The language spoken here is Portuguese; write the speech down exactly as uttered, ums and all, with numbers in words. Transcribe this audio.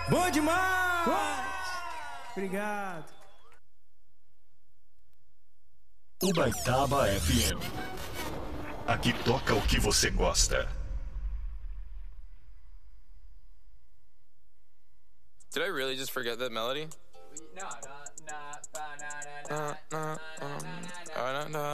Bom demais! Obrigado. Ubaitaba F M. Aqui toca o que você gosta. Did I really just forget that melody? No, no, no, Uh, uh, um, uh, uh, uh.